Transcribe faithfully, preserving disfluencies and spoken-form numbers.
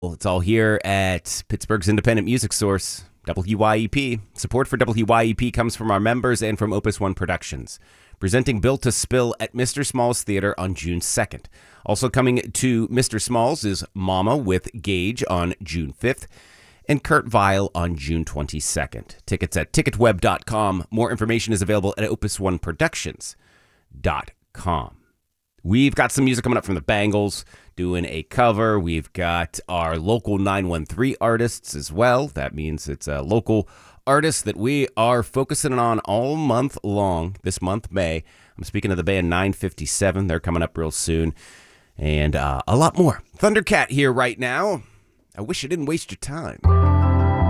Well, it's all here at Pittsburgh's independent music source, W Y E P. Support for W Y E P comes from our members and from Opus One Productions. Presenting Built to Spill at Mister Smalls Theater on June second. Also coming to Mister Smalls is Mama with Gage on June fifth and Kurt Vile on June twenty-second. Tickets at ticket web dot com. More information is available at opus one productions dot com. We've got some music coming up from the Bangles, doing a cover. We've got our local nine one three artists as well. That means it's a local artist that we are focusing on all month long, this month, May. I'm speaking of the band nine fifty-seven. They're coming up real soon. And uh, a lot more. Thundercat here right now. I wish I didn't waste your time.